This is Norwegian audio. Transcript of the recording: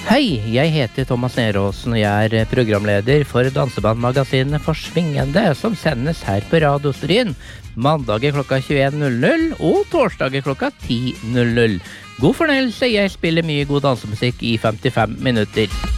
Hei, jeg heter Thomas Neråsen, og jeg er programleder for dansebandmagasinet Forsvingende, som sendes her på Radio Stryn, mandager klokka 21.00 og torsdager klokka 10.00. God fornøyelse, jeg spiller mye god dansemusikk i 55 minutter.